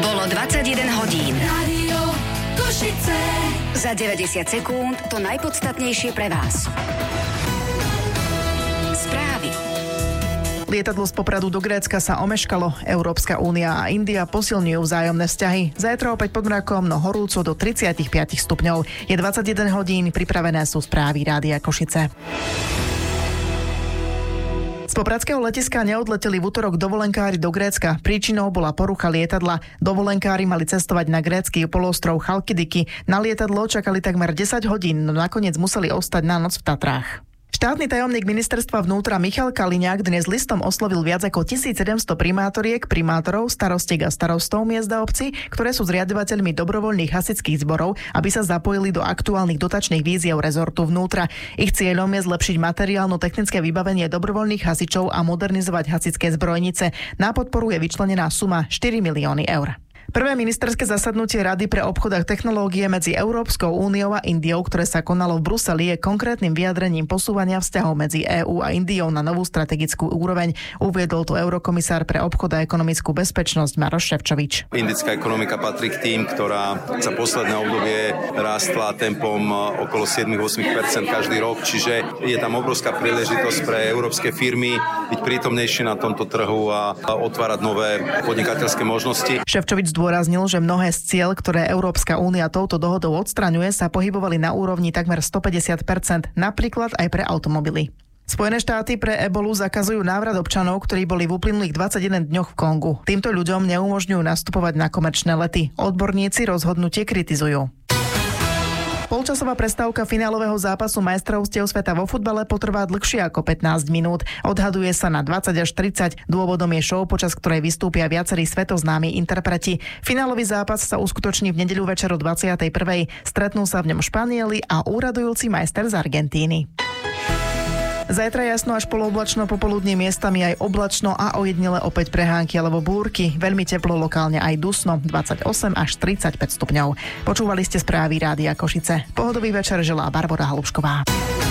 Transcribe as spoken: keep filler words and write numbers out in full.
Bolo dvadsaťjeden hodín. Rádio Košice. Za deväťdesiat sekúnd to najpodstatnejšie pre vás. Správy. Lietadlo z Popradu do Grécka sa omeškalo. Európska únia a India posilňujú vzájomné vzťahy. Zajtra opäť pod mrakom, no horúco do tridsaťpäť stupňov. Je dvadsaťjeden hodín, pripravené sú správy Rádia Košice. Z popradského letiska neodleteli v utorok dovolenkári do Grécka. Príčinou bola porucha lietadla. Dovolenkári mali cestovať na grécky polostrov Chalkidiki. Na lietadlo čakali takmer desať hodín, no nakoniec museli ostať na noc v Tatrách. Štátny tajomník ministerstva vnútra Michal Kaliňák dnes listom oslovil viac ako tisícsedemsto primátoriek, primátorov, starostiek a starostov miest a obcí, ktoré sú zriaďovateľmi dobrovoľných hasičských zborov, aby sa zapojili do aktuálnych dotačných víziev rezortu vnútra. Ich cieľom je zlepšiť materiálno-technické vybavenie dobrovoľných hasičov a modernizovať hasičské zbrojnice. Na podporu je vyčlenená suma štyri milióny eur. Prvé ministerské zasadnutie Rady pre obchod a technológie medzi Európskou úniou a Indiou, ktoré sa konalo v Bruseli, je konkrétnym vyjadrením posúvania vzťahov medzi EÚ a Indiou na novú strategickú úroveň. Uviedol to eurokomisár pre obchod a ekonomickú bezpečnosť Maroš Šefčovič. Indická ekonomika patrí k tým, ktorá sa posledné obdobie rástla tempom okolo sedem až osem percent každý rok, čiže je tam obrovská príležitosť pre európske firmy byť prítomnejšie na tomto trhu a otvárať nové podnikateľské možnosti. Šefčovič zdôraznil, že mnohé z cieľ, ktoré Európska únia touto dohodou odstraňuje, sa pohybovali na úrovni takmer stopäťdesiat percent, napríklad aj pre automobily. Spojené štáty pre ebolu zakazujú návrat občanov, ktorí boli v uplynulých dvadsaťjeden dňoch v Kongu. Týmto ľuďom neumožňujú nastupovať na komerčné lety. Odborníci rozhodnutie kritizujú. Polčasová prestávka finálového zápasu majstrovstiev sveta vo futbale potrvá dlhšie ako pätnásť minút. Odhaduje sa na dvadsať až tridsať. Dôvodom je show, počas ktorej vystúpia viacerí svetoznámi interpreti. Finálový zápas sa uskutoční v nedeľu večer o dvadsiatej prvej. Stretnú sa v ňom Španieli a úradujúci majster z Argentíny. Zajtra jasno až polooblačno, popoludne miestami aj oblačno a ojedinele opäť prehánky alebo búrky. Veľmi teplo, lokálne aj dusno, dvadsaťosem až tridsaťpäť stupňov. Počúvali ste správy Rádia Košice. Pohodový večer želá Barbora Halušková.